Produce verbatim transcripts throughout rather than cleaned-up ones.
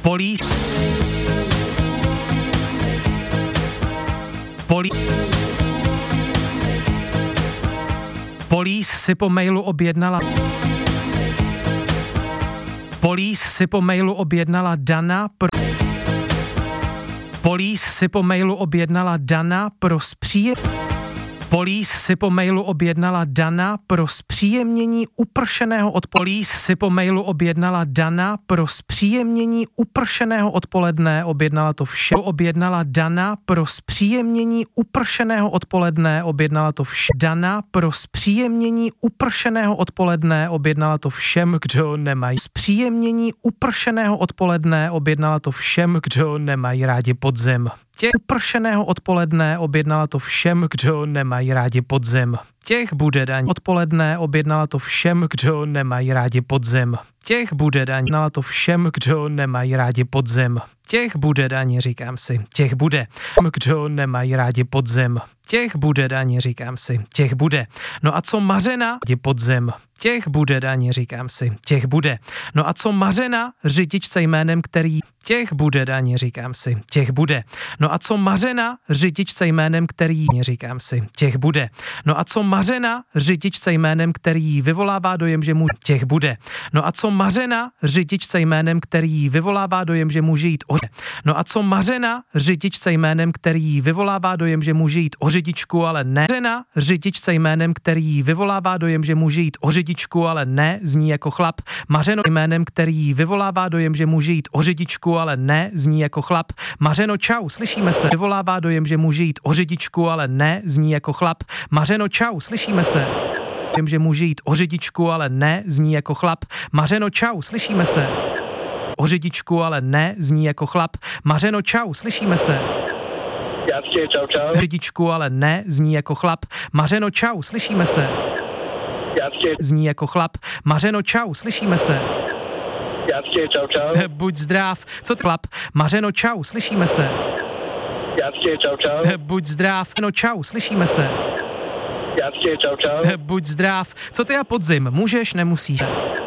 Polí. Polí. Polís si po mailu objednala Polís si po mailu objednala Dana pro Polís si po mailu objednala Dana pro zpříjem Polís si po mailu objednala Dana pro zpříjemnění upršeného od Polís si po mailu objednala Dana pro zpříjemnění upršeného odpoledne, objednala to vše, objednala Dana pro zpříjemnění upršeného odpoledne, objednala to vše, Dana pro zpříjemnění upršeného odpoledne, objednala to všem, kdo nemají zpříjemnění upršeného odpoledne, objednala to všem, kdo nemají rádi podzem. Těch upršeného odpoledne objednala to všem, kdo nemají rádi podzem. Těch bude daň odpoledne objednala to všem, kdo nemají rádi podzem. Těch bude daň objednala to všem, kdo nemají rádi podzem. Těch bude daň, říkám si, těch bude, kdo nemají rádi podzem. Těch bude daň, říkám si, těch bude. No a co Mařena, podzem. Těch bude daň, říkám si, těch bude. No a co Mařena, řidičce jménem který, těch bude daň, říkám si, těch bude. No a co Mařena, řidičce jménem který, říkám si, těch bude. No a co Mařena, řidičce jménem který vyvolává dojem, že mu, těch bude. No a co Mařena, řidičce jménem který vyvolává dojem, že může jít o No a co Mařena, řidičce jménem který vyvolává dojem, že může jít o řidičku, ale ne. Mařena, řidičce jménem který vyvolává dojem, že může jít o řidičku, ale ne, zní jako chlap. Mařeno jménem který vyvolává dojem, že může jít o řidičku, ale ne, zní jako chlap. Mařeno, čau, slyšíme se. Vyvolává dojem, že může jít o řidičku, ale ne, zní jako chlap. Mařeno, čau, slyšíme se. Dojem, že může jít o řidičku, ale ne, zní jako chlap. Mařeno, čau, slyšíme se. O řidičku, ale ne, zní jako chlap. Mařeno, čau, slyšíme se. Jasně, čau, čau. Řidičku, ale ne, zní jako chlap. Mařeno, čau, slyšíme se. Jasně. Zní jako chlap. Mařeno, čau, slyšíme se. Jasně, čau, čau. Buď zdrav. Co ty chlap? Mařeno, čau, slyšíme se. Jasně, čau, čau. Buď zdrav. No, čau, slyšíme se. Jasně, čau, čau. Buď zdrav. Co ty a podzim? Můžeš, nemusíš.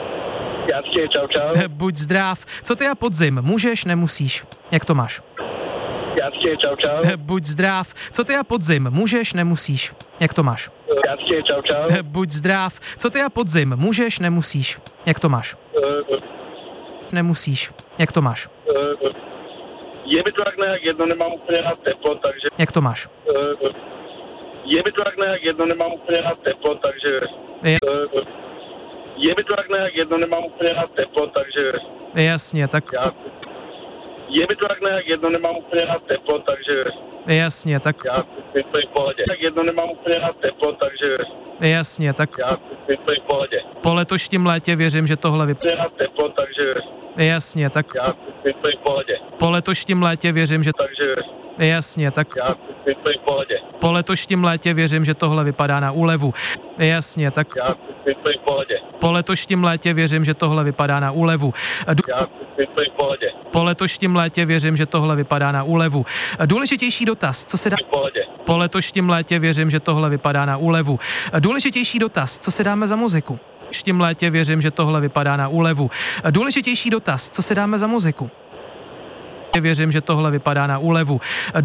Jasně, čau, čau. Buď zdrav. Co ty a podzim? Můžeš, nemusíš. Jak to máš? Jasně, čau, čau. Buď zdrav. Co ty a podzim? Můžeš, nemusíš. Jak to máš? Jasně, čau, čau. Buď zdrav. Co ty a podzim? Můžeš, nemusíš. Jak to máš? Uh, Nemusíš. Jak to máš? uh, je mi to tak nějak jedno, nemám úplně rád teplo, takže... Jak to máš? Uh, je mi to tak nějak jedno, nemám úplně rád teplo, takže... Je, Uh, je mi to tak nějak jedno, nemám úplně rád teplo, takže... jasně, tak... Já, je mi to tak nějak jedno, nemám úplně rád teplo, takže... Jasně, tak... Já jsem v pohodě. Tak jedno, nemám úplně rád teplo, takže... Jasně, tak... Já jsem v pohodě. Po letošním létě věřím, že tohle vypadá. Úplně rád teplo, takže... Jasně, tak... Já jsem v pohodě. Po letošním létě věřím, že... Takže... Jasně, tak... Já jsem v pohodě. Po letošním létě věřím, že tohle vypadá na úlevu. Jasně, tak... Já jsem v pohodě. Po letošním létě věřím, že tohle vypadá na úlevu. Du- Já jsem v pohodě. po letošním létě věřím, že tohle vypadá na úlevu. Důležitější dotaz, co se dá... V pohodě. Po letošním létě věřím, že tohle vypadá na úlevu. Důležitější dotaz, co se dáme za muziku? V letošním létě věřím, že tohle vypadá na úlevu. Důležitější dotaz, co se dáme za muziku? Věřím, že tohle vypadá na úlevu.